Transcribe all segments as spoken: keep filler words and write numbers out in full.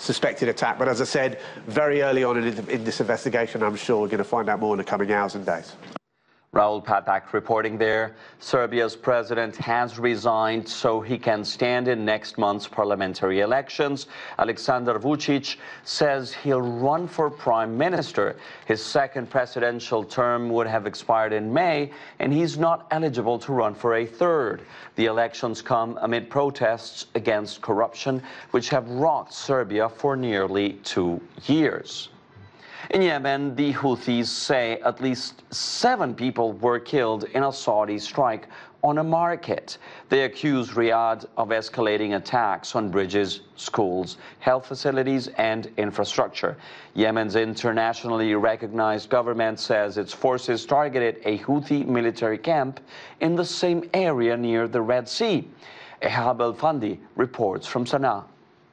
suspected attack. But as I said, very early on in, in this investigation, I'm sure we're going to find out more in the coming hours and days. Raul Patak reporting there. Serbia's president has resigned so he can stand in next month's parliamentary elections. Aleksandar Vučić says he'll run for prime minister. His second presidential term would have expired in May, and he's not eligible to run for a third. The elections come amid protests against corruption, which have rocked Serbia for nearly two years. In Yemen, the Houthis say at least seven people were killed in a Saudi strike on a market. They accuse Riyadh of escalating attacks on bridges, schools, health facilities, and infrastructure. Yemen's internationally recognized government says its forces targeted a Houthi military camp in the same area near the Red Sea. Ehab El-Fandi reports from Sana'a.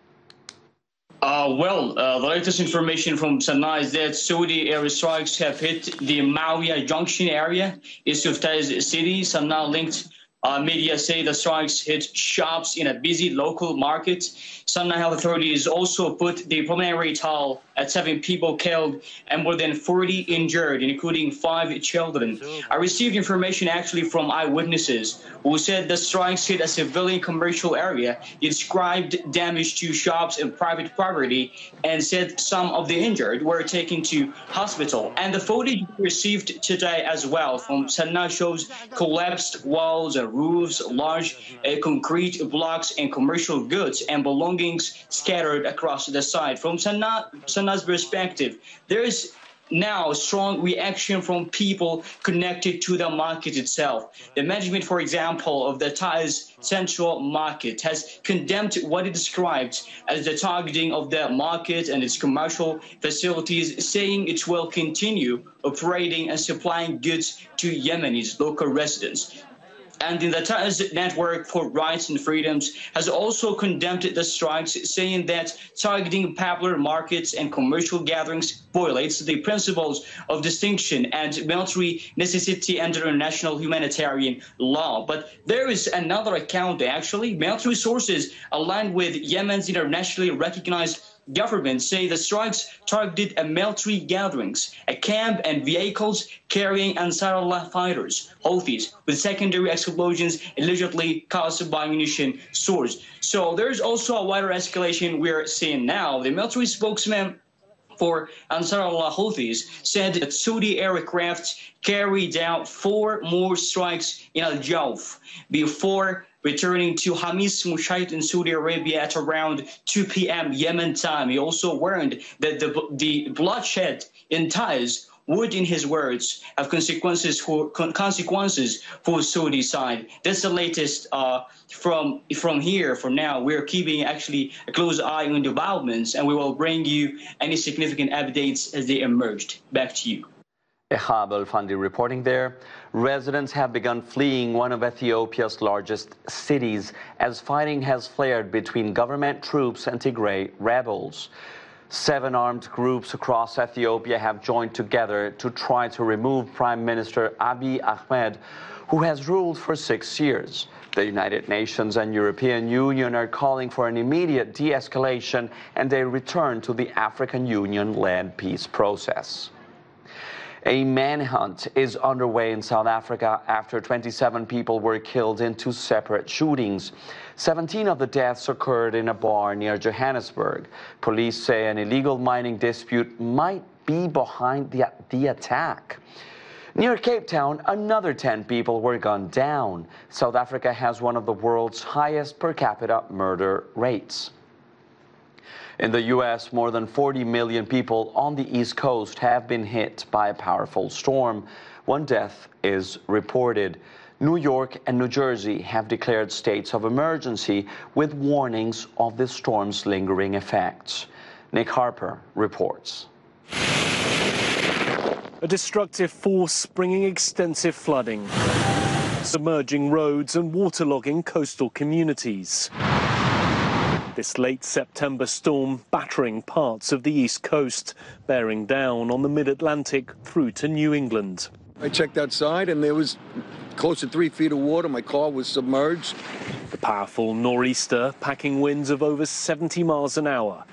Uh, well, uh, the latest information from Sana'a is that Saudi airstrikes have hit the Mawiyah Junction area east of Taiz city. Sana'a-linked uh, media say the strikes hit shops in a busy local market. Sana'a health authorities also put the preliminary toll at seven people killed and more than forty injured, including five children. I received information actually from eyewitnesses who said the strikes hit a civilian commercial area. He described damage to shops and private property and said some of the injured were taken to hospital. And the footage received today as well from Sana'a shows collapsed walls and roofs, large uh, concrete blocks and commercial goods and belongings scattered across the site. From Sana'a, Sana'a's perspective, there is now strong reaction from people connected to the market itself. The management, for example, of the Taiz Central Market has condemned what it describes as the targeting of the market and its commercial facilities, saying it will continue operating and supplying goods to Yemenis, local residents. And in the Taiz Network for Rights and Freedoms has also condemned the strikes, saying that targeting popular markets and commercial gatherings violates the principles of distinction and military necessity under international humanitarian law. But there is another account, actually. Military sources aligned with Yemen's internationally recognized government say the strikes targeted a military gatherings, a camp and vehicles carrying Ansarullah fighters, Houthis, with secondary explosions allegedly caused by munition source. So there's also a wider escalation we're seeing now. The military spokesman for Ansarullah Houthis said that Saudi aircraft carried out four more strikes in Al Jawf before returning to Hamis Mushait in Saudi Arabia at around two p m Yemen time. He also warned that the, the bloodshed in Taiz would, in his words, have consequences for consequences for Saudi side. That's the latest uh, from from here. For now, we're keeping actually a close eye on developments, and we will bring you any significant updates as they emerged. Back to you. Ehab El-Fandi reporting there. Residents have begun fleeing one of Ethiopia's largest cities as fighting has flared between government troops and Tigray rebels. Seven armed groups across Ethiopia have joined together to try to remove Prime Minister Abiy Ahmed, who has ruled for six years. The United Nations and European Union are calling for an immediate de-escalation and a return to the African Union-led peace process. A manhunt is underway in South Africa after twenty-seven people were killed in two separate shootings. seventeen of the deaths occurred in a bar near Johannesburg. Police say an illegal mining dispute might be behind the, the attack. Near Cape Town, another ten people were gunned down. South Africa has one of the world's highest per capita murder rates. In the U S, more than forty million people on the East Coast have been hit by a powerful storm. One death is reported. New York and New Jersey have declared states of emergency with warnings of the storm's lingering effects. Nick Harper reports. A destructive force bringing extensive flooding, submerging roads and waterlogging coastal communities. This late September storm battering parts of the East Coast, bearing down on the mid-Atlantic through to New England. I checked outside and there was close to three feet of water. My car was submerged. The powerful nor'easter packing winds of over seventy miles an hour